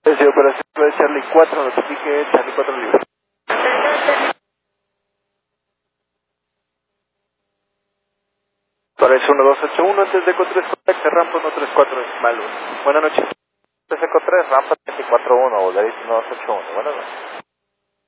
Desde operación de Charlie 4, notifique Charlie 4 libre. Para el 1281, antes de Eco 3, contacte rampa 134 decimal 1. Buenas noches. Antes de Eco 3, rampa 341, Volaris 1281. Buenas noches.